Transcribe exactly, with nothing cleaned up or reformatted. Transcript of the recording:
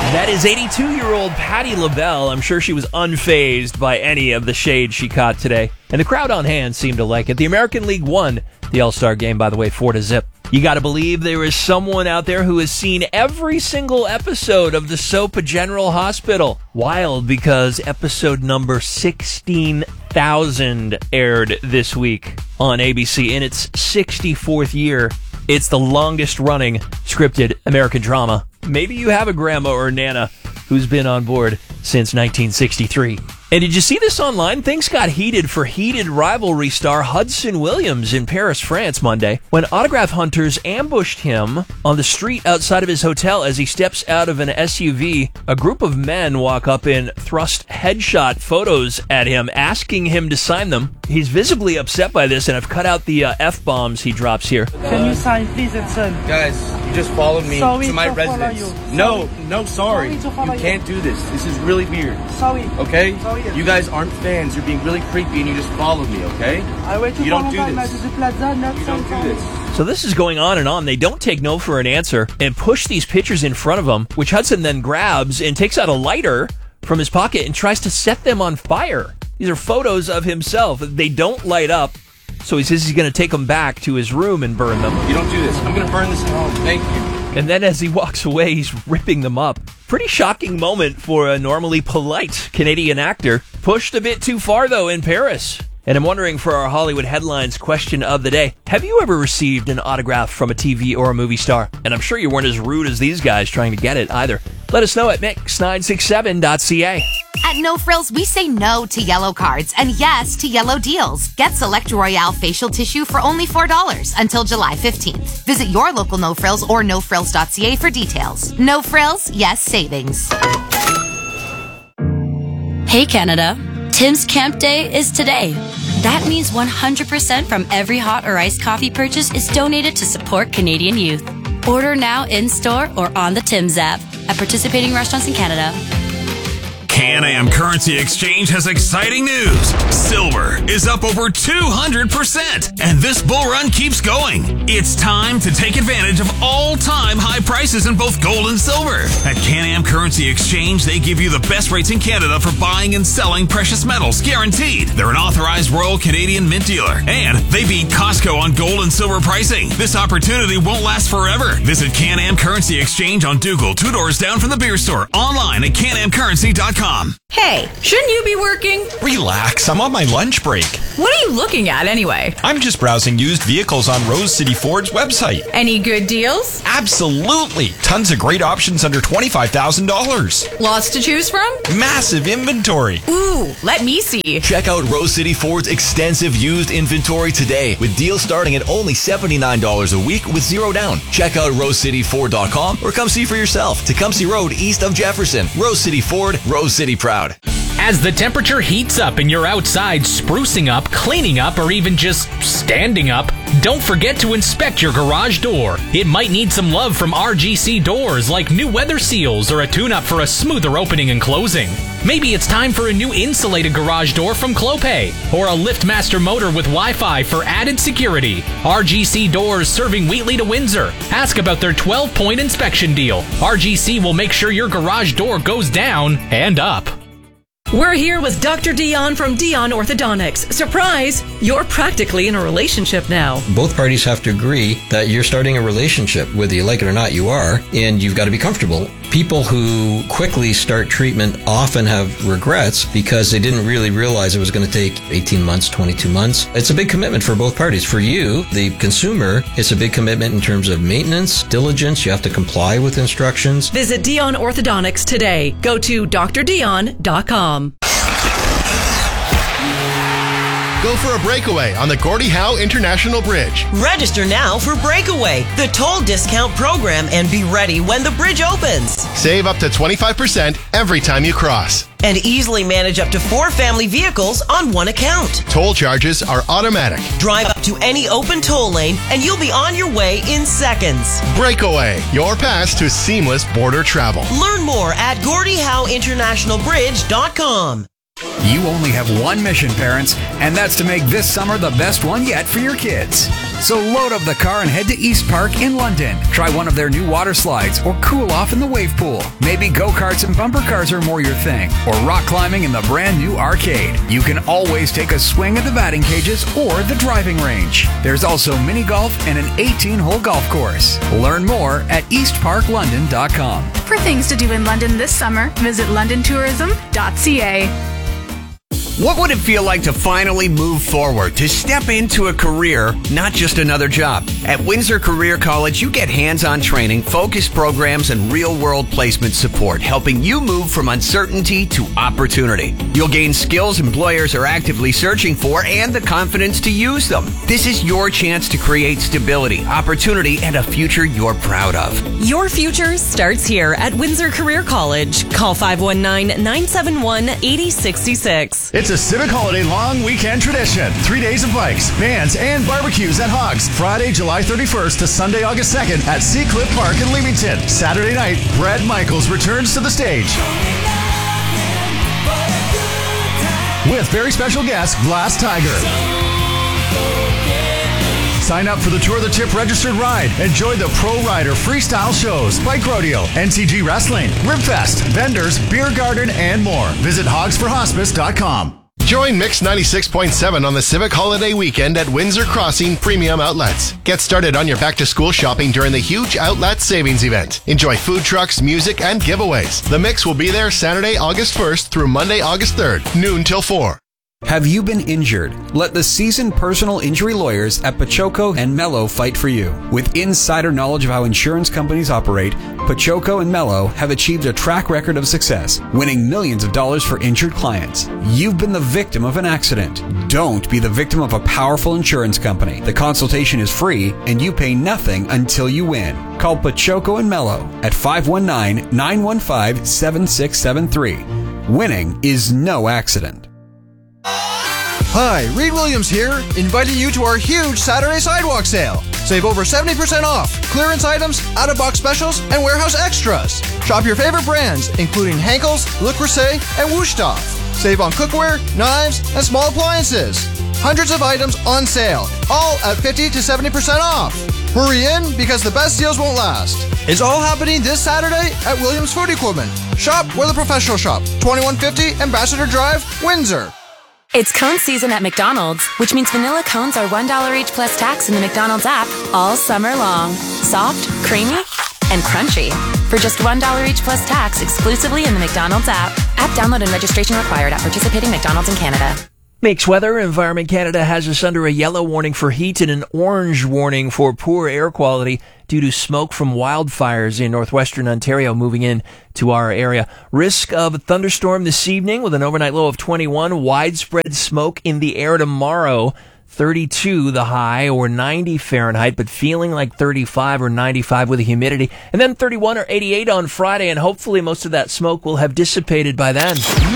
That is eighty-two-year-old Patti LaBelle. I'm sure she was unfazed by any of the shade she caught today. And the crowd on hand seemed to like it. The American League won the All-Star game, by the way, four to zip. You gotta believe there is someone out there who has seen every single episode of the soap General Hospital. Wild, because episode number sixteen thousand aired this week on A B C in its sixty-fourth year. It's the longest-running scripted American drama. Maybe you have a grandma or a nana who's been on board since nineteen sixty-three. And did you see this online? Things got heated for heated rivalry star Hudson Williams in Paris, France Monday, when autograph hunters ambushed him on the street outside of his hotel as he steps out of an S U V. A group of men walk up and thrust headshot photos at him, asking him to sign them. He's visibly upset by this, and I've cut out the uh, F-bombs he drops here. Can you sign, please, and send? Guys, you just followed me sorry to my to residence. Follow you. No, Sorry. no, sorry. Sorry to you can't you. do this. This is really weird. Sorry. Okay? Sorry. You guys aren't fans. You're being really creepy and you just followed me, okay? I wait to You don't do follow this. to the plaza, not You don't sign do for me. this. So this is going on and on. They don't take no for an answer and push these pictures in front of him, which Hudson then grabs and takes out a lighter from his pocket and tries to set them on fire. These are photos of himself. They don't light up, so he says he's going to take them back to his room and burn them. You don't do this. I'm going to burn this at home. Thank you. And then as he walks away, he's ripping them up. Pretty shocking moment for a normally polite Canadian actor. Pushed a bit too far, though, in Paris. And I'm wondering, for our Hollywood Headlines question of the day, have you ever received an autograph from a T V or a movie star? And I'm sure you weren't as rude as these guys trying to get it either. Let us know at mix nine six seven dot c a. At No Frills, we say no to yellow cards and yes to yellow deals. Get Select Royale facial tissue for only four dollars until July fifteenth. Visit your local No Frills or no frills dot c a for details. No Frills, yes savings. Hey Canada, Tim's Camp Day is today. That means one hundred percent from every hot or iced coffee purchase is donated to support Canadian youth. Order now in-store or on the Tim's app at participating restaurants in Canada. Can-Am Currency Exchange has exciting news. Silver is up over two hundred percent, and this bull run keeps going. It's time to take advantage of all-time high prices in both gold and silver. At Can-Am Currency Exchange, they give you the best rates in Canada for buying and selling precious metals, guaranteed. They're an authorized Royal Canadian Mint dealer, and they beat Costco on gold and silver pricing. This opportunity won't last forever. Visit Can-Am Currency Exchange on Dougal, two doors down from the beer store, online at can am currency dot com. Hey, shouldn't you be working? Relax, I'm on my lunch break. What are you looking at anyway? I'm just browsing used vehicles on Rose City Ford's website. Any good deals? Absolutely. Tons of great options under twenty-five thousand dollars. Lots to choose from? Massive inventory. Ooh, let me see. Check out Rose City Ford's extensive used inventory today with deals starting at only seventy-nine dollars a week with zero down. Check out rose city ford dot com or come see for yourself. Tecumseh Road east of Jefferson. Rose City Ford, Rose City proud. As the temperature heats up and you're outside sprucing up, cleaning up, or even just standing up, don't forget to inspect your garage door. It might need some love from R G C Doors, like new weather seals or a tune-up for a smoother opening and closing. Maybe it's time for a new insulated garage door from Clopay, or a LiftMaster motor with Wi-Fi for added security. R G C Doors, serving Wheatley to Windsor. Ask about their twelve-point inspection deal. R G C will make sure your garage door goes down and up. We're here with Doctor Dion from Dion Orthodontics. Surprise! You're practically in a relationship now. Both parties have to agree that you're starting a relationship, whether you like it or not, you are, and you've got to be comfortable. People who quickly start treatment often have regrets because they didn't really realize it was going to take eighteen months, twenty-two months. It's a big commitment for both parties. For you, the consumer, it's a big commitment in terms of maintenance, diligence. You have to comply with instructions. Visit Dion Orthodontics today. Go to d r dion dot com. Go for a breakaway on the Gordie Howe International Bridge. Register now for Breakaway, the toll discount program, and be ready when the bridge opens. Save up to twenty-five percent every time you cross. And easily manage up to four family vehicles on one account. Toll charges are automatic. Drive up to any open toll lane and you'll be on your way in seconds. Breakaway, your pass to seamless border travel. Learn more at Gordie Howe International Bridge dot com. You only have one mission, parents, and that's to make this summer the best one yet for your kids. So load up the car and head to East Park in London. Try one of their new water slides or cool off in the wave pool. Maybe go-karts and bumper cars are more your thing, or rock climbing in the brand new arcade. You can always take a swing at the batting cages or the driving range. There's also mini golf and an eighteen-hole golf course. Learn more at east park london dot com. For things to do in London this summer, visit london tourism dot c a. What would it feel like to finally move forward, to step into a career, not just another job? At Windsor Career College, you get hands-on training, focused programs, and real-world placement support, helping you move from uncertainty to opportunity. You'll gain skills employers are actively searching for and the confidence to use them. This is your chance to create stability, opportunity, and a future you're proud of. Your future starts here at Windsor Career College. Call five one nine, nine seven one, eight zero six six. It's a Civic Holiday long weekend tradition. Three days of bikes, bands, and barbecues at Hogs. Friday, July thirty-first to Sunday, August second at Sea Cliff Park in Leamington. Saturday night, Brad Michaels returns to the stage with very special guest, Glass Tiger. Sign up for the Tour the Tip registered ride. Enjoy the Pro Rider freestyle shows, bike rodeo, N C G wrestling, Ribfest, vendors, beer garden, and more. Visit hogs for hospice dot com. Join Mix ninety-six point seven on the Civic Holiday Weekend at Windsor Crossing Premium Outlets. Get started on your back-to-school shopping during the huge Outlet Savings Event. Enjoy food trucks, music, and giveaways. The Mix will be there Saturday, August first through Monday, August third, noon till four. Have you been injured? Let the seasoned personal injury lawyers at Pachoco and Mello fight for you. With insider knowledge of how insurance companies operate, Pachoco and Mello have achieved a track record of success, winning millions of dollars for injured clients. You've been the victim of an accident. Don't be the victim of a powerful insurance company. The consultation is free, and you pay nothing until you win. Call Pachoco and Mello at five one nine, nine one five, seven six seven three. Winning is no accident. Hi, Reed Williams here, inviting you to our huge Saturday sidewalk sale. Save over seventy percent off, clearance items, out-of-box specials, and warehouse extras. Shop your favorite brands, including Henkel's, Le Creuset, and Wusthof. Save on cookware, knives, and small appliances. Hundreds of items on sale, all at fifty to seventy percent off. Hurry in because the best deals won't last. It's all happening this Saturday at Williams Food Equipment. Shop where the professionals shop. twenty-one fifty Ambassador Drive, Windsor. It's cone season at McDonald's, which means vanilla cones are one dollar each plus tax in the McDonald's app all summer long. Soft, creamy, and crunchy. For just one dollar each plus tax exclusively in the McDonald's app. App download and registration required at participating McDonald's in Canada. Makes weather. Environment Canada has us under a yellow warning for heat and an orange warning for poor air quality due to smoke from wildfires in northwestern Ontario moving in to our area. Risk of a thunderstorm this evening with an overnight low of twenty-one. Widespread smoke in the air tomorrow. thirty-two the high, or ninety Fahrenheit, but feeling like thirty-five or ninety-five with the humidity. And then thirty-one or eighty-eight on Friday, and hopefully most of that smoke will have dissipated by then.